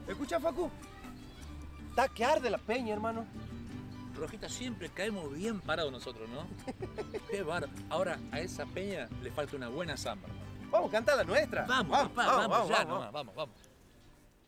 Escucha, Facu. Está que arde la peña, hermano. Rojita, siempre caemos bien parados nosotros, ¿no? Qué bárbaro. Ahora, a esa peña le falta una buena samba, hermano. Vamos, canta la nuestra. Vamos, papá, vamos, ya nomás, vamos.